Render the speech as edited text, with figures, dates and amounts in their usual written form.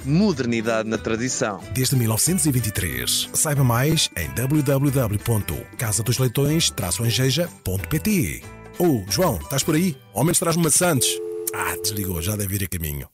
modernidade na tradição. Desde 1923. Saiba mais em www.casadosleitões-engeja.pt. João, estás por aí? Ao menos traz-me maçantes. Desligou, já deve ir a caminho.